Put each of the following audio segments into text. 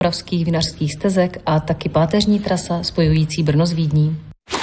Moravských vinařských stezek a taky páteřní trasa spojující Brno s Vídní.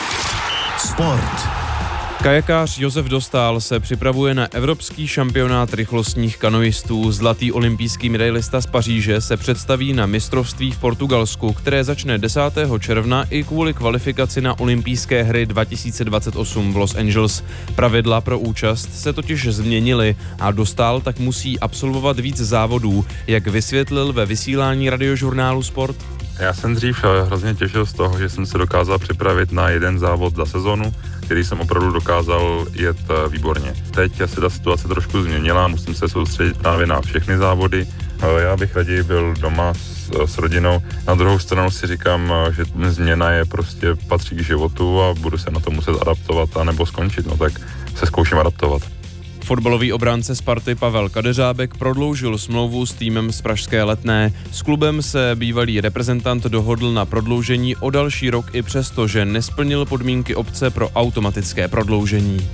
Sport. Kajakář Josef Dostál se připravuje na evropský šampionát rychlostních kanoistů. Zlatý olympijský medailista z Paříže se představí na mistrovství v Portugalsku, které začne 10. června i kvůli kvalifikaci na olympijské hry 2028 v Los Angeles. Pravidla pro účast se totiž změnily a Dostál tak musí absolvovat víc závodů, jak vysvětlil ve vysílání radiožurnálu Sport. Já jsem dřív hrozně těšil z toho, že jsem se dokázal připravit na jeden závod za sezonu, který jsem opravdu dokázal jet výborně. Teď se ta situace trošku změnila, musím se soustředit právě na všechny závody. Já bych raději byl doma s rodinou. Na druhou stranu si říkám, že změna je prostě patří k životu a budu se na to muset adaptovat a nebo skončit, no tak se zkouším adaptovat. Fotbalový obránce Sparty Pavel Kadeřábek prodloužil smlouvu s týmem z pražské Letné. S klubem se bývalý reprezentant dohodl na prodloužení o další rok i přesto, že nesplnil podmínky obce pro automatické prodloužení.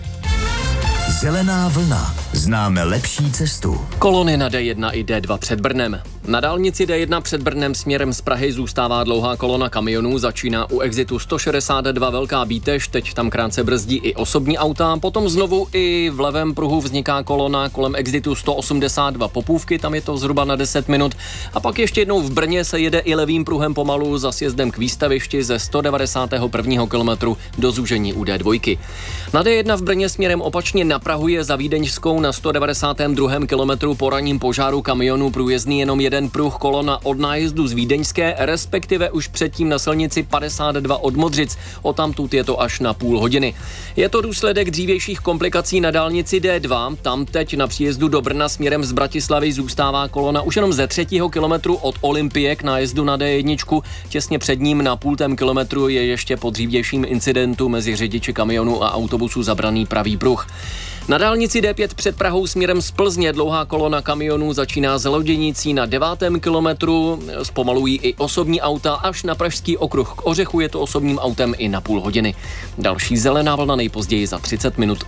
Zelená vlna. Známe lepší cestu. Kolony na D1 i D2 před Brnem. Na dálnici D1 před Brnem směrem z Prahy zůstává dlouhá kolona kamionů, začíná u exitu 162 Velká Bítež, teď tam krátce brzdí i osobní auta, potom znovu i v levém pruhu vzniká kolona kolem exitu 182 Popůvky, tam je to zhruba na 10 minut a pak ještě jednou v Brně se jede i levým pruhem pomalu za sjezdem k výstavišti ze 191. kilometru do zúžení u D2. Na D1 v Brně směrem opačně na Prahu je za Vídeňskou na 192. kilometru po ranním požáru kamionů průjezdný jenom jeden pruh, kolona od nájezdu z Vídeňské, respektive už předtím na silnici 52 od Modřic, odtamtud je to až na půl hodiny. Je to důsledek dřívějších komplikací na dálnici D2, tam teď na příjezdu do Brna směrem z Bratislavy zůstává kolona už jenom ze 3. kilometru od Olympie k nájezdu na D1, těsně před ním na půltém kilometru je ještě po dřívějším incidentu mezi řidiči kamionu a autobusu zabraný pravý pruh. Na dálnici D5 před Prahou směrem z Plzně dlouhá kolona kamionů začíná z Loděnicí na 9. kilometru, zpomalují i osobní auta, až na Pražský okruh k Ořechu je to osobním autem i na půl hodiny. Další zelená vlna nejpozději za 30 minut.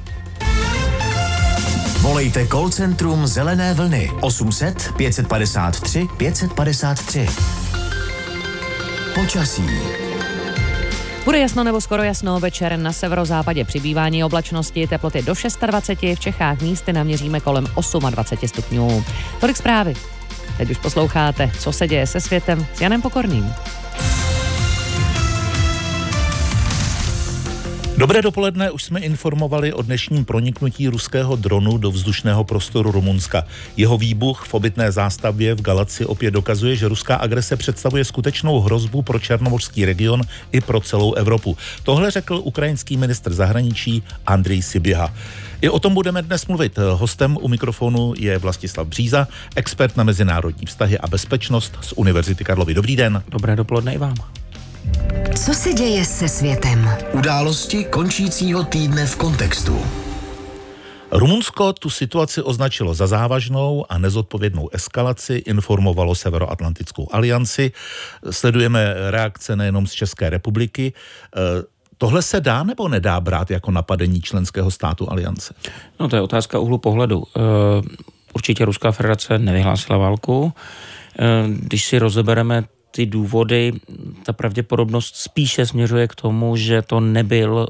Volejte call centrum Zelené vlny 800 553 553. Počasí. Bude jasno nebo skoro jasno, večer na severozápadě přibývání oblačnosti, teploty do 26, v Čechách místy naměříme kolem 28 stupňů. Tolik zprávy. Teď už posloucháte, co se děje se světem s Janem Pokorným. Dobré dopoledne, už jsme informovali o dnešním proniknutí ruského dronu do vzdušného prostoru Rumunska. Jeho výbuch v obytné zástavbě v Galaci opět dokazuje, že ruská agrese představuje skutečnou hrozbu pro černomorský region i pro celou Evropu. Tohle řekl ukrajinský ministr zahraničí Andrej Sybiha. I o tom budeme dnes mluvit. Hostem u mikrofonu je Vlastislav Bříza, expert na mezinárodní vztahy a bezpečnost z Univerzity Karlovy. Dobrý den. Dobré dopoledne i vám. Co se děje se světem? Události končícího týdne v kontextu. Rumunsko tu situaci označilo za závažnou a nezodpovědnou eskalaci, informovalo Severoatlantickou alianci. Sledujeme reakce nejenom z České republiky. Tohle se dá nebo nedá brát jako napadení členského státu aliance? No to je otázka úhlu pohledu. Určitě Ruská federace nevyhlásila válku. Když si rozebereme ty důvody, ta pravděpodobnost spíše směřuje k tomu, že to nebyl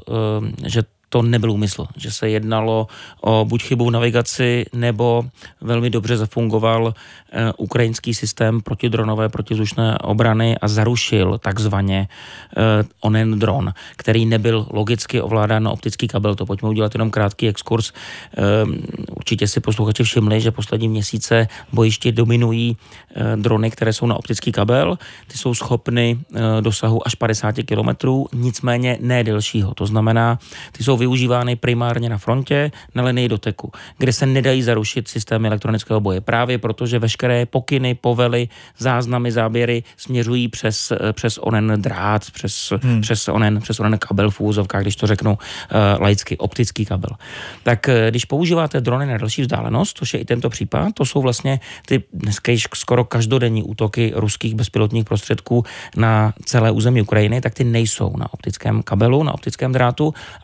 úmysl, že se jednalo o buď chybu v navigaci, nebo velmi dobře zafungoval ukrajinský systém protidronové, protizdušné obrany a zarušil takzvaně onen dron, který nebyl logicky ovládán na optický kabel. To pojďme udělat jenom krátký exkurs. Určitě si posluchači všimli, že poslední měsíce bojiště dominují drony, které jsou na optický kabel. Ty jsou schopny dosahu až 50 kilometrů, nicméně ne delšího. To znamená, ty jsou využívány primárně na frontě, na linii doteku, kde se nedají zarušit systémy elektronického boje. Právě protože veškeré pokyny, povely, záznamy, záběry směřují přes onen drát, přes onen kabel v úvozovkách, když to řeknu laicky, optický kabel. Tak když používáte drony na další vzdálenost, což je i tento případ, to jsou vlastně ty dneska již skoro každodenní útoky ruských bezpilotních prostředků na celé území Ukrajiny, tak ty nejsou na optickém kabelu, na optickém drátu a tím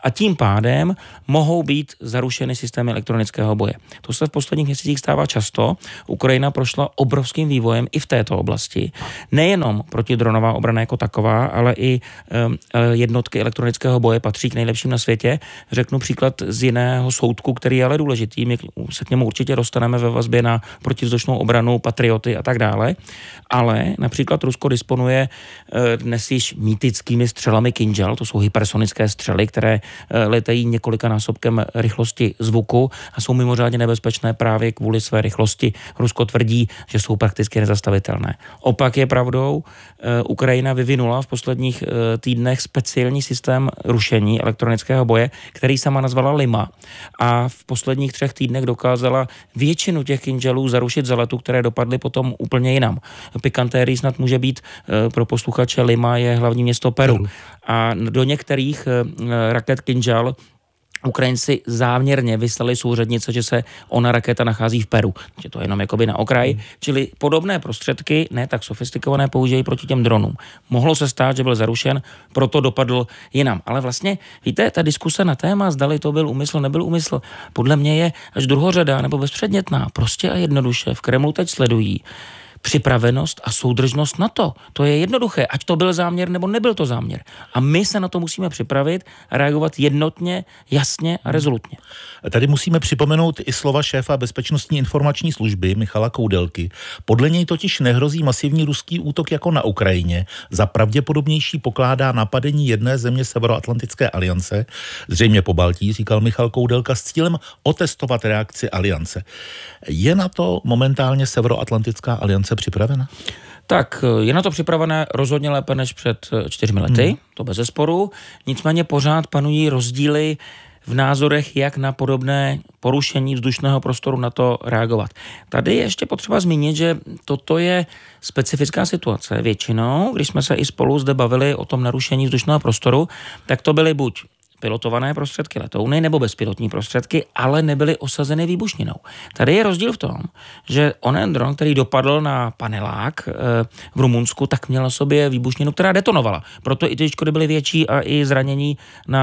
pádem mohou být zarušeny systémy elektronického boje. To se v posledních měsících stává často. Ukrajina prošla obrovským vývojem i v této oblasti. Nejenom protidronová obrana jako taková, ale i jednotky elektronického boje patří k nejlepším na světě. Řeknu příklad z jiného soudku, který je ale důležitý. My se k němu určitě dostaneme ve vazbě na protivzdušnou obranu, patrioty a tak dále. Ale například Rusko disponuje dnes již mýtickými střelami Kinžal, to jsou hypersonické střely, které letají několikanásobkem rychlosti zvuku a jsou mimořádně nebezpečné právě kvůli své rychlosti. Rusko tvrdí, že jsou prakticky nezastavitelné. Opak je pravdou. Ukrajina vyvinula v posledních týdnech speciální systém rušení elektronického boje, který sama nazvala Lima. A v posledních 3 týdnech dokázala většinu těch Kinžalů zarušit za letu, které dopadly potom úplně jinam. Pikantérií snad může být pro posluchače Lima je hlavní město Peru. A do některých raket Kinžal Ukrajinci záměrně vyslali souřadnice, že se ona raketa nachází v Peru. Že to je jenom jakoby na okraji. Čili podobné prostředky, ne tak sofistikované, použijí proti těm dronům. Mohlo se stát, že byl zarušen, proto dopadl jinam. Ale vlastně, víte, ta diskuse na téma, zdali to byl úmysl, nebyl úmysl, podle mě je až druhořadá nebo bezpředmětná. Prostě a jednoduše v Kremlu teď sledují připravenost a soudržnost NATO. To je jednoduché, ať to byl záměr nebo nebyl to záměr. A my se na to musíme připravit a reagovat jednotně, jasně a rezolutně. Tady musíme připomenout i slova šéfa Bezpečnostní informační služby Michala Koudelky. Podle něj totiž nehrozí masivní ruský útok jako na Ukrajině. Za pravděpodobnější pokládá napadení jedné země Severoatlantické aliance, zřejmě Pobaltí, říkal Michal Koudelka, s cílem otestovat reakci aliance. Je na to momentálně Severoatlantická aliance připravena? Tak je na to připravené rozhodně lépe než před 4 lety, to bez zesporu. Nicméně pořád panují rozdíly v názorech, jak na podobné porušení vzdušného prostoru na to reagovat. Tady je ještě potřeba zmínit, že toto je specifická situace. Většinou, když jsme se i spolu zde bavili o tom narušení vzdušného prostoru, tak to byly buď pilotované prostředky letouny nebo bezpilotní prostředky, ale nebyly osazeny výbušninou. Tady je rozdíl v tom, že onen dron, který dopadl na panelák v Rumunsku, tak měl na sobě výbušninu, která detonovala. Proto i ty škody byly větší a i zranění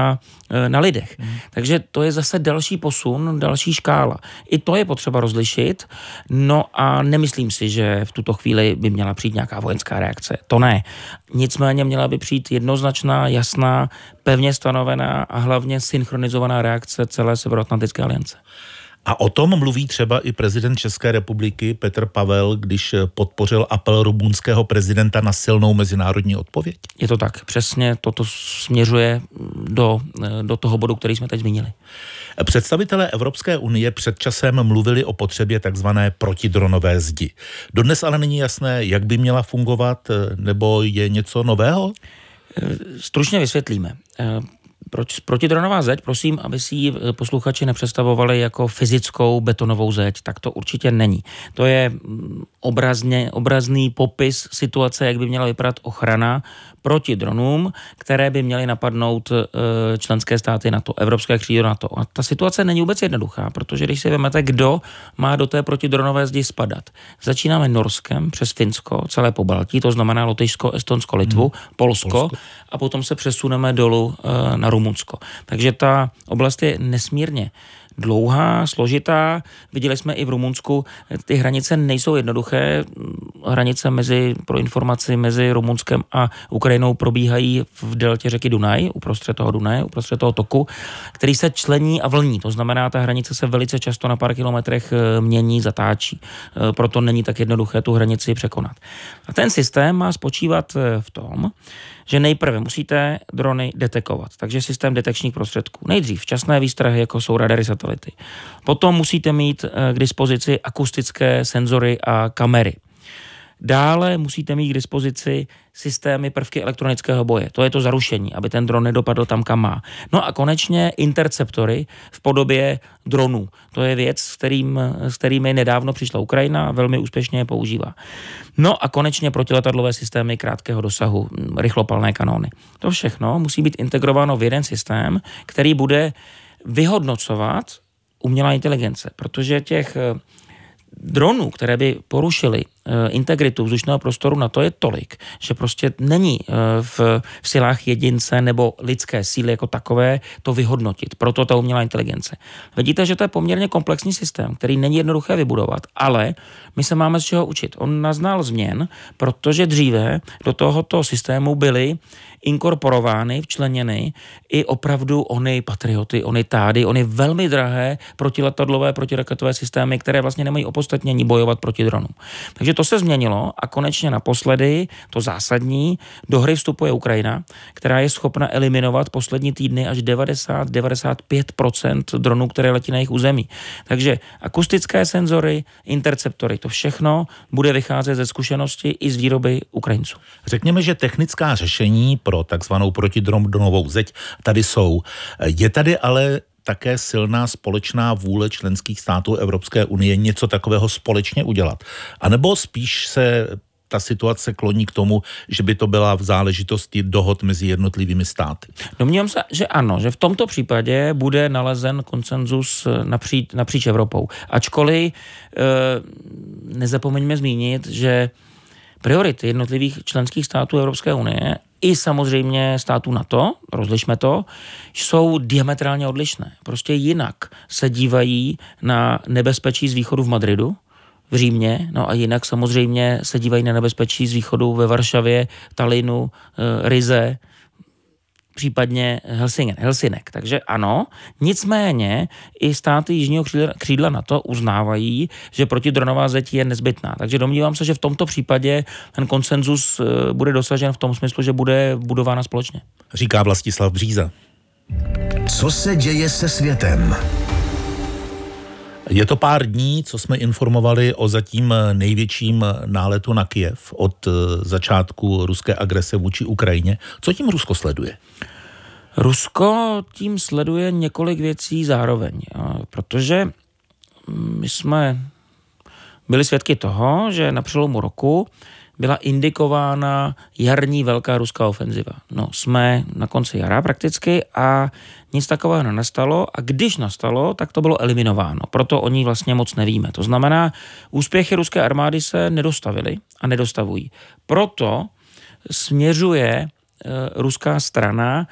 na lidech. Takže to je zase další posun, další škála. I to je potřeba rozlišit, no a nemyslím si, že v tuto chvíli by měla přijít nějaká vojenská reakce. To ne. Nicméně měla by přijít jednoznačná, jasná, pevně stanovená a hlavně synchronizovaná reakce celé Severoatlantické aliance. A o tom mluví třeba i prezident České republiky Petr Pavel, když podpořil apel rumunského prezidenta na silnou mezinárodní odpověď? Je to tak. Přesně toto směřuje do toho bodu, který jsme teď zmínili. Představitelé Evropské unie před časem mluvili o potřebě takzvané protidronové zdi. Dodnes ale není jasné, jak by měla fungovat, nebo je něco nového? Stručně vysvětlíme. Protidronová zeď, prosím, aby si ji posluchači nepředstavovali jako fyzickou betonovou zeď, tak to určitě není. To je obrazný popis situace, jak by měla vypadat ochrana proti dronům, které by měly napadnout členské státy NATO, Evropské křídlo NATO. A ta situace není vůbec jednoduchá, protože když si vezmete, kdo má do té protidronové zdi spadat. Začínáme Norskem přes Finsko, celé Pobaltí, to znamená Lotyšsko, Estonsko, Litvu, Polsko a potom se přesuneme dolů na Rumunsko. Takže ta oblast je nesmírně dlouhá, složitá. Viděli jsme i v Rumunsku, ty hranice nejsou jednoduché. Hranice pro informaci mezi Rumunskem a Ukrajinou probíhají v deltě řeky Dunaj, uprostřed toho Dunaje, uprostřed toho toku, který se člení a vlní. To znamená, ta hranice se velice často na pár kilometrech mění, zatáčí. Proto není tak jednoduché tu hranici překonat. A ten systém má spočívat v tom, že nejprve musíte drony detekovat, takže systém detekčních prostředků. Nejdřív včasné výstrahy, jako jsou radary, satelity. Potom musíte mít k dispozici akustické senzory a kamery. Dále musíte mít k dispozici systémy prvky elektronického boje. To je to zarušení, aby ten dron nedopadl tam, kam má. No a konečně interceptory v podobě dronů. To je věc, s kterými nedávno přišla Ukrajina a velmi úspěšně je používá. No a konečně protiletadlové systémy krátkého dosahu, rychlopalné kanóny. To všechno musí být integrováno v jeden systém, který bude vyhodnocovat umělá inteligence, protože těch dronů, které by porušily integritu vzdušného prostoru NATO je tolik, že prostě není v silách jedince nebo lidské síly jako takové to vyhodnotit. Proto ta umělá inteligence. Vidíte, že to je poměrně komplexní systém, který není jednoduché vybudovat, ale my se máme z čeho učit. On naznal změn, protože dříve do tohoto systému byly inkorporovány, včleněny i opravdu ony patrioty, ony tády, ony velmi drahé protiletadlové, protiraketové systémy, které vlastně nemají opodstatnění bojovat proti dronům. Takže to se změnilo a konečně naposledy, to zásadní, do hry vstupuje Ukrajina, která je schopna eliminovat poslední týdny až 90-95% dronů, které letí na jejich území. Takže akustické senzory, interceptory, to všechno bude vycházet ze zkušenosti i z výroby Ukrajinců. Řekněme, že technická řešení pro takzvanou protidronovou zeď tady jsou. Je tady ale také silná společná vůle členských států Evropské unie něco takového společně udělat. A nebo spíš se ta situace kloní k tomu, že by to byla v záležitosti dohod mezi jednotlivými státy? Domnívám se, že ano, že v tomto případě bude nalezen konsenzus napříč Evropou. Ačkoliv nezapomeňme zmínit, že priority jednotlivých členských států Evropské unie i samozřejmě států NATO, rozlišme to, jsou diametrálně odlišné. Prostě jinak se dívají na nebezpečí z východu v Madridu, v Římě, no a jinak samozřejmě se dívají na nebezpečí z východu ve Varšavě, Tallinnu, Rize, případně Helsinek. Takže ano, nicméně i státy jižního křídla NATO uznávají, že protidronová zeď je nezbytná. Takže domnívám se, že v tomto případě ten konsenzus bude dosažen v tom smyslu, že bude budována společně. Říká Vlastislav Bříza. Co se děje se světem? Je to pár dní, co jsme informovali o zatím největším náletu na Kyjev od začátku ruské agrese vůči Ukrajině. Co tím Rusko sleduje? Rusko tím sleduje několik věcí zároveň, protože my jsme byli svědky toho, že na přelomu roku byla indikována jarní velká ruská ofenziva. No, jsme na konci jara prakticky a nic takového nenastalo a když nastalo, tak to bylo eliminováno. Proto o ní vlastně moc nevíme. To znamená, úspěchy ruské armády se nedostavily a nedostavují. Proto směřuje ruská strana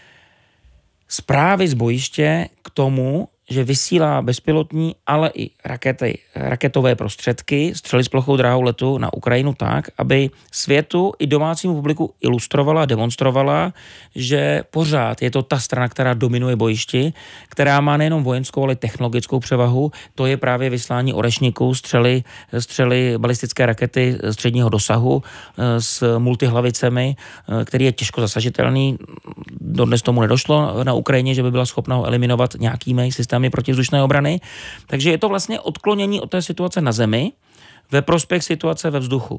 zprávy z bojiště k tomu, že vysílá bezpilotní, ale i raketové prostředky, střely s plochou dráhou letu na Ukrajinu tak, aby světu i domácímu publiku ilustrovala, demonstrovala, že pořád je to ta strana, která dominuje bojišti, která má nejenom vojenskou, ale technologickou převahu. To je právě vyslání orešníků, střely balistické rakety středního dosahu s multihlavicemi, který je těžko zasažitelný. Dodnes tomu nedošlo na Ukrajině, že by byla schopna ho eliminovat nějakými systémy protivzdušné obrany. Takže je to vlastně odklonění od té situace na zemi ve prospěch situace ve vzduchu.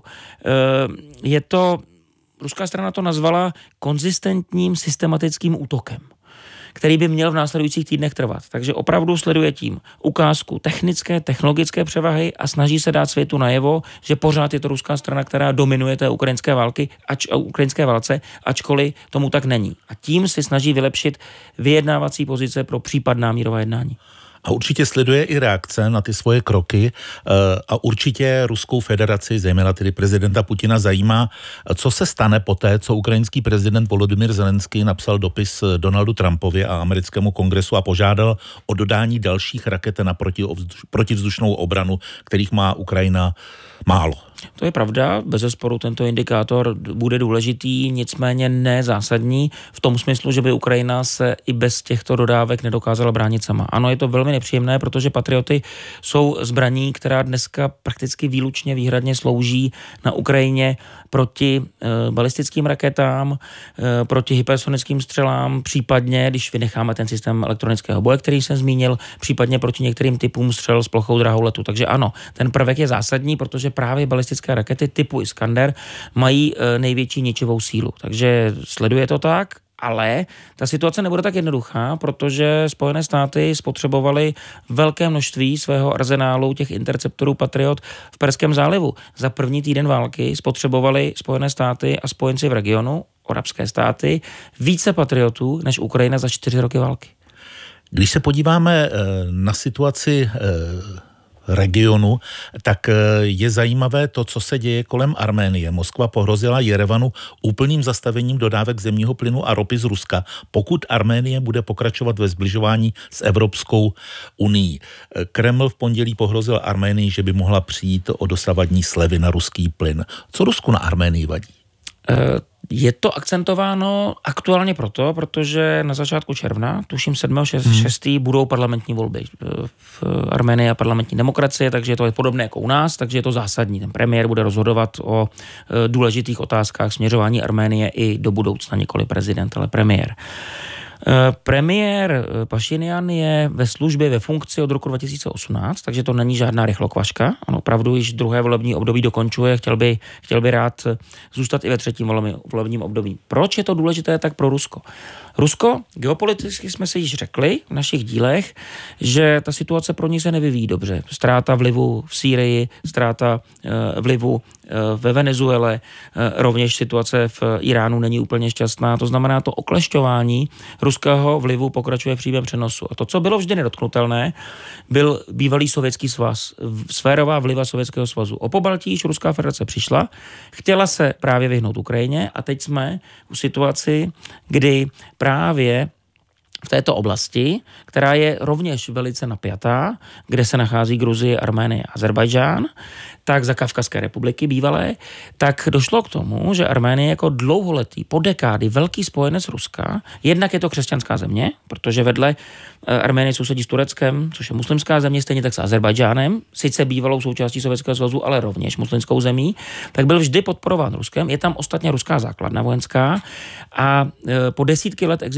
Je to, ruská strana to nazvala konzistentním systematickým útokem, který by měl v následujících týdnech trvat. Takže opravdu sleduje tím ukázku technologické převahy a snaží se dát světu najevo, že pořád je to ruská strana, která dominuje té ukrajinské válce, ačkoliv tomu tak není. A tím si snaží vylepšit vyjednávací pozice pro případná mírová jednání. A určitě sleduje i reakce na ty svoje kroky a určitě Ruskou federaci, zejména tedy prezidenta Putina, zajímá, co se stane poté, co ukrajinský prezident Volodymyr Zelenský napsal dopis Donaldu Trumpovi a americkému kongresu a požádal o dodání dalších raket na protivzdušnou obranu, kterých má Ukrajina málo. To je pravda, bezesporu tento indikátor bude důležitý, nicméně ne zásadní v tom smyslu, že by Ukrajina se i bez těchto dodávek nedokázala bránit sama. Ano, je to velmi nepříjemné, protože Patrioty jsou zbraní, která dneska prakticky výhradně slouží na Ukrajině proti balistickým raketám, proti hypersonickým střelám, případně, když vynecháme ten systém elektronického boje, který jsem zmínil, případně proti některým typům střel s plochou dráhou letu. Takže ano, ten prvek je zásadní, protože právě balistické rakety typu Iskander mají největší ničivou sílu. Takže sleduje to tak, ale ta situace nebude tak jednoduchá, protože Spojené státy spotřebovaly velké množství svého arzenálu těch interceptorů Patriot v Perském zálivu. Za první týden války spotřebovaly Spojené státy a spojenci v regionu, arabské státy, více Patriotů než Ukrajina za 4 roky války. Když se podíváme na situaci regionu, tak je zajímavé to, co se děje kolem Arménie. Moskva pohrozila Jerevanu úplným zastavením dodávek zemního plynu a ropy z Ruska, pokud Arménie bude pokračovat ve sbližování s Evropskou unií. Kreml v pondělí pohrozil Arménii, že by mohla přijít o dosavadní slevy na ruský plyn. Co Rusku na Arménii vadí? Je to akcentováno aktuálně protože na začátku června, tuším 7.6. budou parlamentní volby v Arménii a parlamentní demokracie, takže to je podobné jako u nás, takže je to zásadní. Ten premiér bude rozhodovat o důležitých otázkách směřování Arménie i do budoucna, nikoli prezident, ale premiér. Premiér Pašinjan je ve službě, ve funkci od roku 2018, takže to není žádná rychlokvaška. On opravdu již druhé volební období dokončuje, chtěl by rád zůstat i ve třetím volebním období. Proč je to důležité tak pro Rusko? Rusko, geopoliticky jsme si již řekli v našich dílech, že ta situace pro ní se nevyvíjí dobře. Ztráta vlivu v Sýrii, ztráta vlivu ve Venezuele, rovněž situace v Iránu není úplně šťastná. To znamená, to oklešťování ruského vlivu pokračuje v přímém přenosu. A to, co bylo vždy nedotknutelné, byl bývalý Sovětský svaz, sférová vliva Sovětského svazu. O Pobaltí již Ruská federace přišla, chtěla se právě vyhnout Ukrajině a teď jsme v situaci, kdy právě v této oblasti, která je rovněž velice napjatá, kde se nachází Gruzie, Arménie a Azerbajdžán, tak za Kavkazské republiky bývalé, tak došlo k tomu, že Arménie jako dlouholetý, po dekády velký spojenec Ruska, jednak je to křesťanská země, protože vedle Arménie sousedí s Tureckem, což je muslimská země, stejně tak s Azerbajdžánem, sice bývalou součástí Sovětského svazu, ale rovněž muslimskou zemí, tak byl vždy podporován Ruskem. Je tam ostatně ruská základna vojenská a po desítky let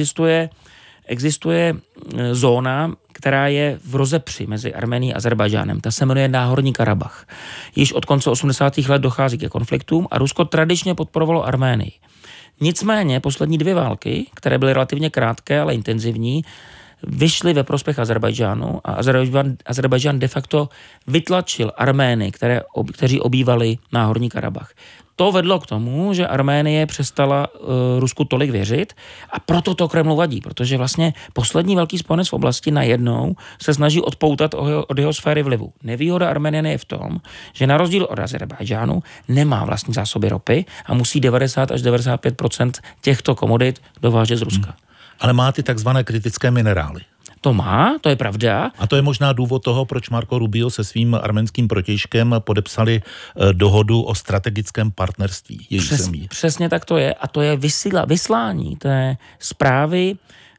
existuje zóna, která je v rozepři mezi Arménií a Azerbajdžánem. Ta se jmenuje Náhorní Karabach. Již od konce 80. let dochází ke konfliktům a Rusko tradičně podporovalo Arménii. Nicméně poslední dvě války, které byly relativně krátké, ale intenzivní, vyšly ve prospěch Azerbajdžánu a Azerbajdžán de facto vytlačil Armény, kteří obývali Náhorní Karabach. To vedlo k tomu, že Arménie přestala Rusku tolik věřit a proto to Kremlu vadí, protože vlastně poslední velký spojenec v oblasti najednou se snaží odpoutat od jeho sféry vlivu. Nevýhoda Arménie je v tom, že na rozdíl od Azerbajdžánu nemá vlastní zásoby ropy a musí 90 až 95% těchto komodit dovážet z Ruska. Ale má ty takzvané kritické minerály. To má, to je pravda. A to je možná důvod toho, proč Marco Rubio se svým arménským protějškem podepsali dohodu o strategickém partnerství. Přesně tak to je. A to je vyslání té zprávy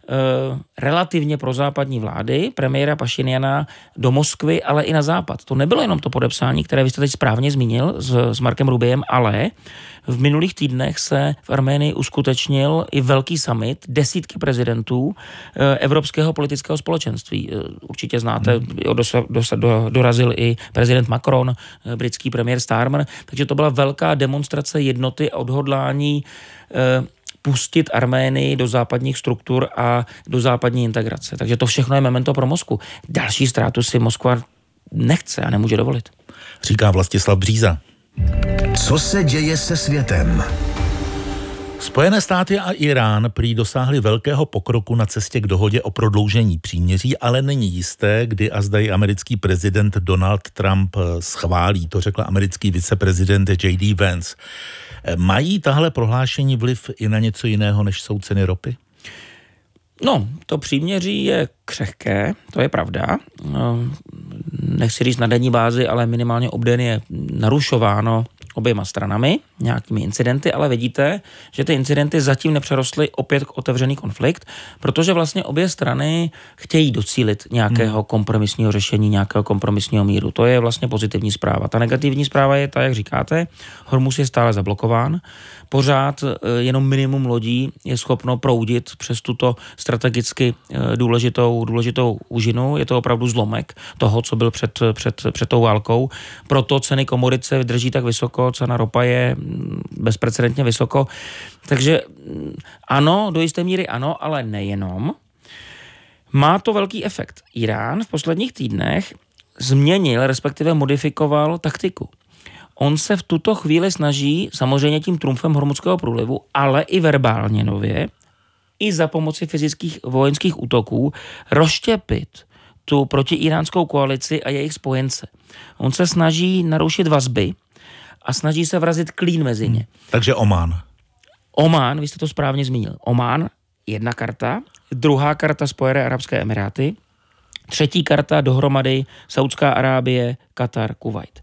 relativně prozápadní vlády, premiéra Pašinjana do Moskvy, ale i na západ. To nebylo jenom to podepsání, které vy jste teď správně zmínil s Markem Rubiem, ale v minulých týdnech se v Arménii uskutečnil i velký summit, desítky prezidentů Evropského politického společenství. Určitě znáte, dorazil i prezident Macron, britský premiér Starmer, takže to byla velká demonstrace jednoty a odhodlání pustit Arménii do západních struktur a do západní integrace. Takže to všechno je memento pro Moskvu. Další ztrátu si Moskva nechce a nemůže dovolit. Říká Vlastislav Bříza. Co se děje se světem? Spojené státy a Irán prý dosáhli velkého pokroku na cestě k dohodě o prodloužení příměří, ale není jisté, kdy a zda ji americký prezident Donald Trump schválí. To řekl americký viceprezident J.D. Vance. Mají tahle prohlášení vliv i na něco jiného, než jsou ceny ropy? No, to příměří je křehké, to je pravda. Nechci říct na denní bázi, ale minimálně obden je narušováno oběma stranami, nějakými incidenty, ale vidíte, že ty incidenty zatím nepřerostly opět k otevřený konflikt, protože vlastně obě strany chtějí docílit nějakého kompromisního řešení, nějakého kompromisního míru. To je vlastně pozitivní zpráva. Ta negativní zpráva je ta, jak říkáte, Hormuz je stále zablokován, pořád jenom minimum lodí je schopno proudit přes tuto strategicky důležitou úžinu. Je to opravdu zlomek toho, co byl před tou válkou. Proto ceny komodit se drží tak vysoko, cena ropa je bezprecedentně vysoko. Takže ano, do jisté míry ano, ale nejenom. Má to velký efekt. Irán v posledních týdnech změnil, respektive modifikoval taktiku. On se v tuto chvíli snaží, samozřejmě tím trumfem Hormuzského průlivu, ale i verbálně nově, i za pomoci fyzických vojenských útoků, rozštěpit tu protiiránskou koalici a jejich spojence. On se snaží narušit vazby a snaží se vrazit klín mezi ně. Takže Omán, vy jste to správně zmínil. Omán, jedna karta, druhá karta Spojené arabské emiráty, třetí karta dohromady Saudská Arábie, Katar, Kuvajt.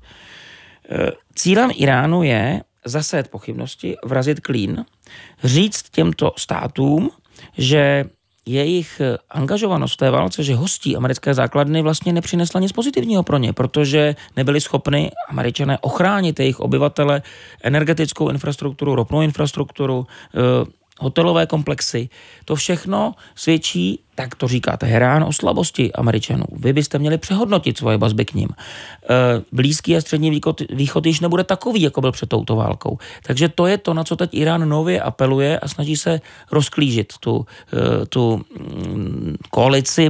Cílem Iránu je zasét pochybnosti, vrazit klín, říct těmto státům, že jejich angažovanost v té válce, že hostí americké základny vlastně nepřinesla nic pozitivního pro ně, protože nebyli schopni Američané ochránit jejich obyvatele, energetickou infrastrukturu, ropnou infrastrukturu, hotelové komplexy. To všechno svědčí, tak to říká Teherán, o slabosti Američanů. Vy byste měli přehodnotit svoje vazby k ním. Blízký a střední východ již nebude takový, jako byl před touto válkou. Takže to je to, na co teď Irán nově apeluje a snaží se rozklížit tu koalici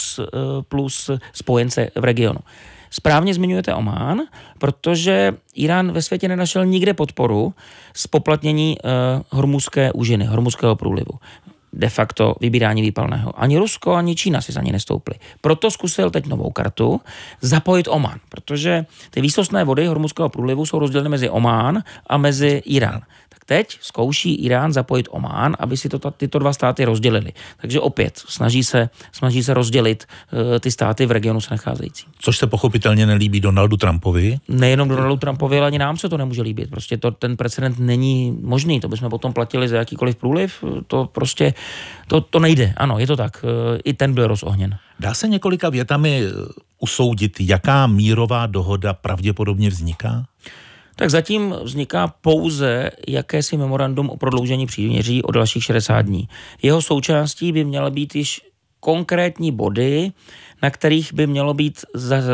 plus spojence v regionu. Správně zmiňujete Omán, protože Irán ve světě nenašel nikde podporu zpoplatnění Hormuzské úžiny, Hormuzského průlivu. De facto vybírání výpalného. Ani Rusko, ani Čína si za ní nestouply. Proto zkusil teď novou kartu zapojit Omán, protože ty výsostné vody Hormuzského průlivu jsou rozděleny mezi Omán a mezi Irán. Tak teď zkouší Irán zapojit Omán, aby si tyto dva státy rozdělili. Takže opět snaží se rozdělit ty státy v regionu se nacházející. Což se pochopitelně nelíbí Donaldu Trumpovi. Nejenom Donaldu Trumpovi, ale ani nám se to nemůže líbit. Prostě ten precedent není možný. To bychom potom platili za jakýkoliv průliv. To prostě to nejde. Ano, je to tak. I ten byl rozohněn. Dá se několika větami usoudit, jaká mírová dohoda pravděpodobně vzniká? Tak zatím vzniká pouze jakési memorandum o prodloužení příměří o dalších 60 dní. Jeho součástí by měly být již konkrétní body, na kterých by mělo být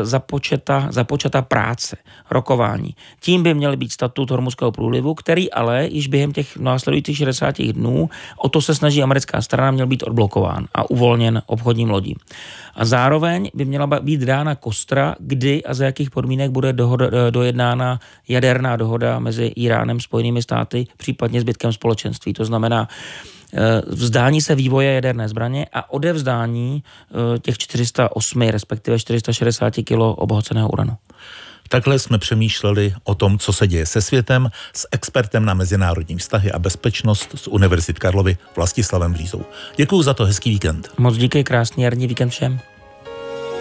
započata práce, rokování. Tím by měl být statut Hormuzského průlivu, který ale již během těch následujících 60 dnů, o to se snaží americká strana, měl být odblokován a uvolněn obchodním lodím. A zároveň by měla být dána kostra, kdy a za jakých podmínek bude dojednána jaderná dohoda mezi Iránem, Spojenými státy, případně zbytkem společenství. To znamená vzdání se vývoje jaderné zbraně a odevzdání těch 408, respektive 460 kilo obohaceného uranu. Takhle jsme přemýšleli o tom, co se děje se světem, s expertem na mezinárodní vztahy a bezpečnost z Univerzity Karlovy Vlastislavem Břízou. Děkuju za to, hezký víkend. Moc díky, krásný jarní víkend všem.